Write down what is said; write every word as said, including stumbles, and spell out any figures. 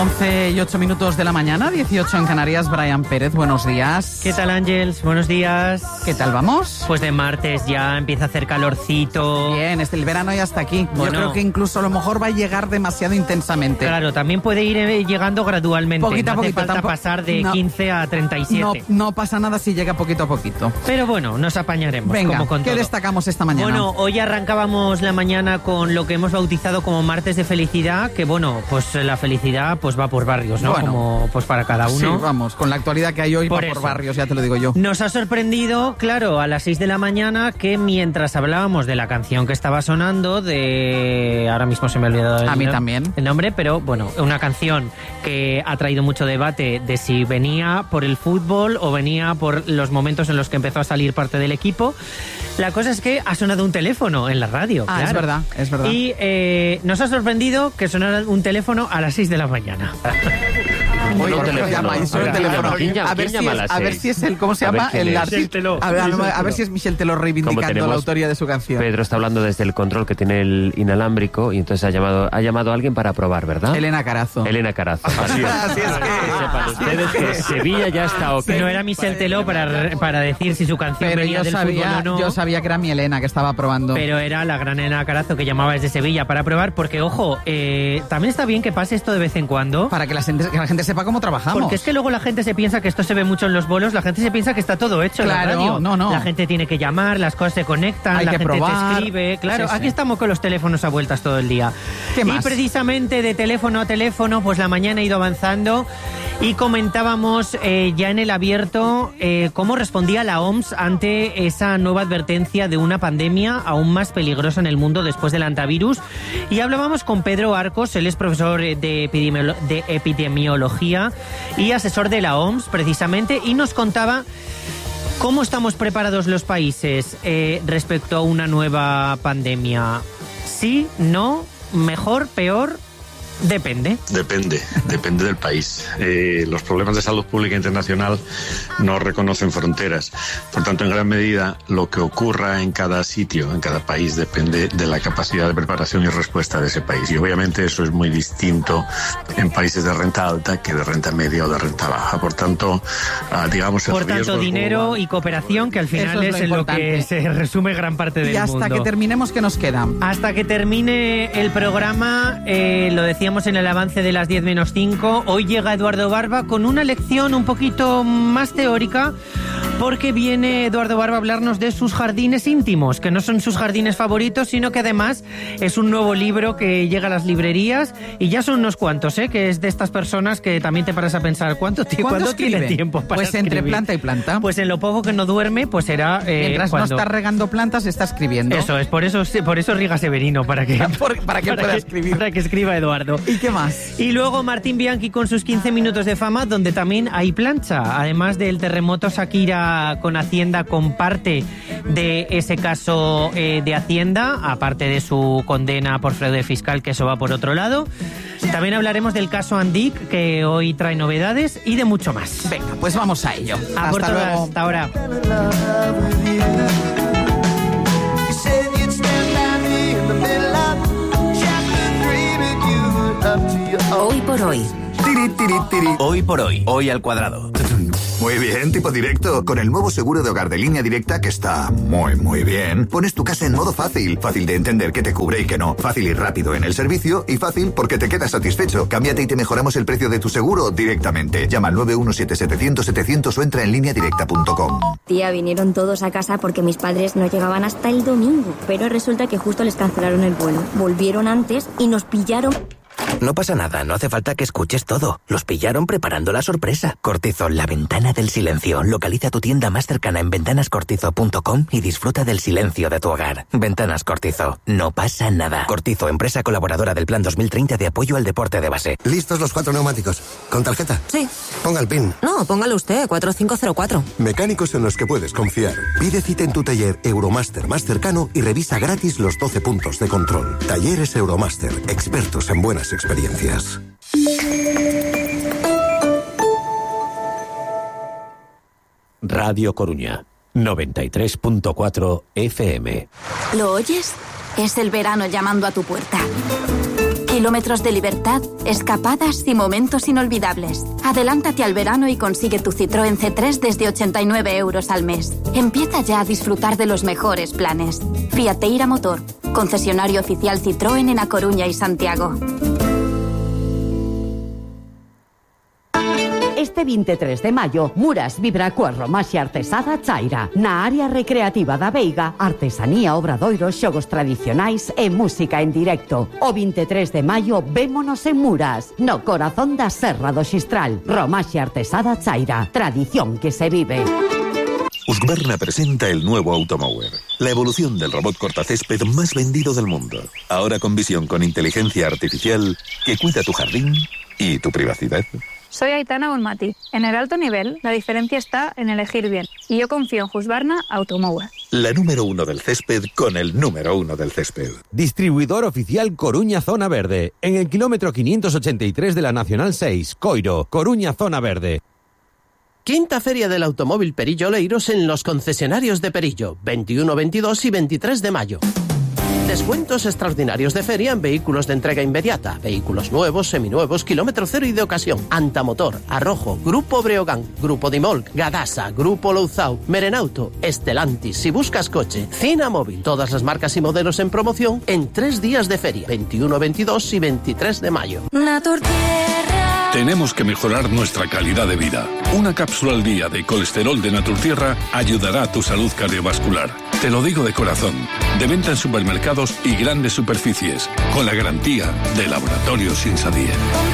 once y ocho minutos de la mañana, dieciocho en Canarias. Brian Pérez, buenos días. ¿Qué tal, Ángels? Buenos días. ¿Qué tal vamos? Pues de martes ya empieza a hacer calorcito. Bien, este, el verano ya está aquí. Bueno, yo creo que incluso a lo mejor va a llegar demasiado intensamente. Claro, también puede ir eh, llegando gradualmente. Poquito a no hace poquito. falta Tampoco, pasar de no, quince a treinta y siete. No, no pasa nada si llega poquito a poquito. Pero bueno, nos apañaremos. Venga, como con ¿qué todo. destacamos esta mañana? Bueno, hoy arrancábamos la mañana con lo que hemos bautizado como martes de felicidad, que bueno, pues la felicidad pues va por barrios, ¿no? Bueno, como pues para cada uno. Sí, vamos, con la actualidad que hay hoy Por va por eso. barrios, ya te lo digo yo. Nos ha sorprendido, claro, a las seis de la mañana que mientras hablábamos de la canción que estaba sonando, de... ahora mismo se me ha olvidado el, A mí no... también. el nombre, pero bueno, una canción que ha traído mucho debate de si venía por el fútbol o venía por los momentos en los que empezó a salir parte del equipo. La cosa es que ha sonado un teléfono en la radio. Ah, claro. es verdad, es verdad. Y eh, nos ha sorprendido que sonara un teléfono a las seis de la mañana. Oye, un ¿cómo teléfono. llama? Eso, A ver, el teléfono. ¿quién llama? A ver, ¿Quién si llama es, a las a ver seis? si es el, ¿cómo se A ver llama? quién El es. artista. Michel Teló. A ver, a, Michel a ver Teló. si es Michel Teló reivindicando tenemos- la autoría de su canción. Pedro está hablando desde el control que tiene el inalámbrico y entonces ha llamado ha llamado a alguien para probar, ¿verdad? Elena Carazo. Elena Carazo. Así es. Así es que- Que sepan ustedes que Sevilla ya está ok. No era Michel Teló para, para decir si su canción Pero venía yo del sabía, fútbol o no. yo sabía que era mi Elena que estaba probando. Pero era la gran Elena Carazo que llamaba desde Sevilla para probar, porque, ojo, eh, también está bien que pase esto de vez en cuando. Para que la, gente, que la gente sepa cómo trabajamos. Porque es que luego la gente se piensa que esto se ve mucho en los bolos, la gente se piensa que está todo hecho Claro, en la radio. no, no. La gente tiene que llamar, las cosas se conectan, Hay la que gente probar. te escribe. Claro, Sí, sí. aquí estamos con los teléfonos a vueltas todo el día. ¿Qué más? Y precisamente de teléfono a teléfono, pues la mañana ha ido avanzando y comentábamos eh, ya en el abierto eh, cómo respondía la O M S ante esa nueva advertencia de una pandemia aún más peligrosa en el mundo después del antivirus. Y hablábamos con Pedro Arcos, él es profesor de, epidemiolo- de epidemiología y asesor de la O M S precisamente, y nos contaba cómo estamos preparados los países eh, respecto a una nueva pandemia. Sí, no, mejor, peor, depende. Depende, depende del país. Eh, los problemas de salud pública internacional no reconocen fronteras. Por tanto, en gran medida, lo que ocurra en cada sitio, en cada país, depende de la capacidad de preparación y respuesta de ese país. Y obviamente eso es muy distinto en países de renta alta que de renta media o de renta baja. Por tanto, ah, digamos, el Por tanto, riesgo es dinero global. y cooperación, que al final Eso es es, lo en lo importante. que se resume gran parte del y hasta mundo. que terminemos, ¿qué nos queda? Hasta que termine el programa, eh, lo decíamos en el avance de las diez menos cinco, hoy llega Eduardo Barba con una lección un poquito más teórica, porque viene Eduardo Barba a hablarnos de sus jardines íntimos, que no son sus jardines favoritos, sino que además es un nuevo libro que llega a las librerías, y ya son unos cuantos, ¿eh? Que es de estas personas que también te paras a pensar, ¿cuánto, ti- ¿Cuándo ¿cuánto tiene escribe? tiempo para Pues entre escribir? planta y planta. Pues en lo poco que no duerme, pues será eh, Mientras cuando... no está regando plantas, está escribiendo. Eso es, por eso, por eso riega Severino, para que, Por- para que pueda escribir. Para que escriba Eduardo. ¿Y qué más? Y luego Martín Bianchi con sus quince minutos de fama, donde también hay plancha. Además del terremoto, Shakira con Hacienda comparte de ese caso eh, de Hacienda, aparte de su condena por fraude fiscal, que eso va por otro lado. También hablaremos del caso Andic, que hoy trae novedades, y de mucho más. Venga, pues vamos a ello. A por Hasta todas, luego. hasta ahora. Hoy por hoy. Tiri, tiri, tiri. Hoy por hoy. Hoy al cuadrado. Muy bien, tipo directo. Con el nuevo seguro de hogar de Línea Directa, que está muy, muy bien, pones tu casa en modo fácil. Fácil de entender qué te cubre y qué no. Fácil y rápido en el servicio. Y fácil porque te quedas satisfecho. Cámbiate y te mejoramos el precio de tu seguro directamente. Llama al nueve uno siete setecientos setecientos o entra en línea directa punto com. Tía, vinieron todos a casa porque mis padres no llegaban hasta el domingo. Pero resulta que justo les cancelaron el vuelo. Volvieron antes y nos pillaron... No pasa nada, no hace falta que escuches todo. Los pillaron preparando la sorpresa. Cortizol, la ventana del silencio. Localiza tu tienda más cercana en ventanas cortizo punto com y disfruta del silencio de tu hogar. Ventanas Cortizo, no pasa nada. Cortizo, empresa colaboradora del Plan dos mil treinta de apoyo al deporte de base. ¿Listos los cuatro neumáticos? ¿Con tarjeta? Sí. Ponga el PIN. No, póngalo usted, cuatro cinco cero cuatro. Mecánicos en los que puedes confiar. Pide cita en tu taller Euromaster más cercano y revisa gratis los doce puntos de control. Talleres Euromaster, expertos en buenas experiencias. Radio Coruña, noventa y tres punto cuatro F M. ¿Lo oyes? Es el verano llamando a tu puerta. Que Kilómetros de libertad, escapadas y momentos inolvidables. Adelántate al verano y consigue tu Citroën C tres desde ochenta y nueve euros al mes. Empieza ya a disfrutar de los mejores planes. Fiateira Motor, concesionario oficial Citroën en A Coruña y Santiago. Este veintitrés de maio, Muras vibra coa romaxe artesada Chaira. Na área recreativa da Veiga, artesanía, obradoiros, xogos tradicionais e música en directo. O veintitrés de maio, vémonos en Muras, no corazón da Serra do Xistral. Romaxe artesada Chaira. Tradición que se vive. Husqvarna presenta el nuevo Automower, la evolución del robot cortacésped más vendido del mundo. Ahora con visión con inteligencia artificial que cuida tu jardín y tu privacidad. Soy Aitana Bonmati. En el alto nivel, la diferencia está en elegir bien. Y yo confío en Husqvarna Automower. La número uno del césped con el número uno del césped. Distribuidor oficial Coruña Zona Verde. En el kilómetro quinientos ochenta y tres de la Nacional seis, Coiro, Coruña Zona Verde. Quinta Feria del Automóvil Perillo Oleiros en los concesionarios de Perillo, veintiuno, veintidós y veintitrés de mayo. Descuentos extraordinarios de feria en vehículos de entrega inmediata, vehículos nuevos, seminuevos, kilómetro cero y de ocasión, Antamotor, Arrojo, Grupo Breogán, Grupo Dimolc, Gadasa, Grupo Louzao, Merenauto, Estelantis. Si buscas coche, Cina Móvil, todas las marcas y modelos en promoción en tres días de feria, veintiuno, veintidós y veintitrés de mayo. Tenemos que mejorar nuestra calidad de vida. Una cápsula al día de colesterol de Naturtierra ayudará a tu salud cardiovascular. Te lo digo de corazón. De venta en supermercados y grandes superficies, con la garantía de Laboratorios Insadir.